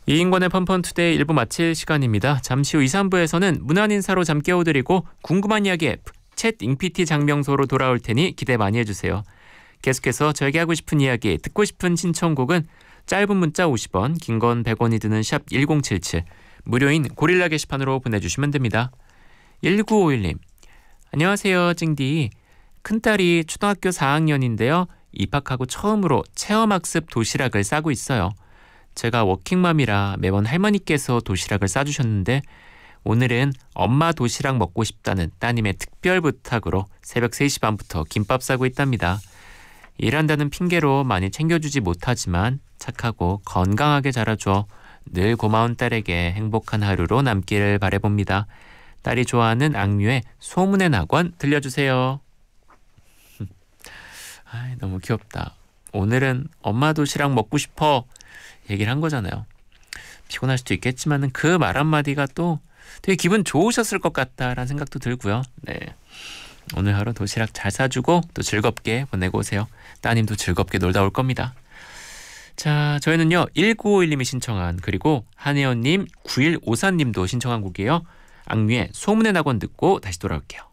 이인권의 펀펀투데이 1부 마칠 시간입니다. 잠시 후 2, 3부에서는 문안인사로 잠 깨워드리고 궁금한 이야기 앱 챗 잉피티 장명소로 돌아올 테니 기대 많이 해주세요. 계속해서 저에게 하고 싶은 이야기, 듣고 싶은 신청곡은 짧은 문자 50원, 긴 건 100원이 드는 샵 1077, 무료인 고릴라 게시판으로 보내주시면 됩니다. 1951님, 안녕하세요 찡디. 큰딸이 초등학교 4학년인데요. 입학하고 처음으로 체험학습 도시락을 싸고 있어요. 제가 워킹맘이라 매번 할머니께서 도시락을 싸주셨는데 오늘은 엄마 도시락 먹고 싶다는 따님의 특별 부탁으로 새벽 3시 반부터 김밥 싸고 있답니다. 일한다는 핑계로 많이 챙겨주지 못하지만 착하고 건강하게 자라줘 늘 고마운 딸에게 행복한 하루로 남기를 바라봅니다. 딸이 좋아하는 악뮤의 소문의 낙원 들려주세요. 아이, 너무 귀엽다. 오늘은 엄마 도시락 먹고 싶어 얘기를 한 거잖아요. 피곤할 수도 있겠지만 그 말 한마디가 또 되게 기분 좋으셨을 것 같다라는 생각도 들고요. 네, 오늘 하루 도시락 잘 싸주고 또 즐겁게 보내고 오세요. 따님도 즐겁게 놀다 올 겁니다. 자, 저희는요 1951님이 신청한, 그리고 한혜연님, 9154님도 신청한 곡이에요. 악뮤의 소문의 낙원 듣고 다시 돌아올게요.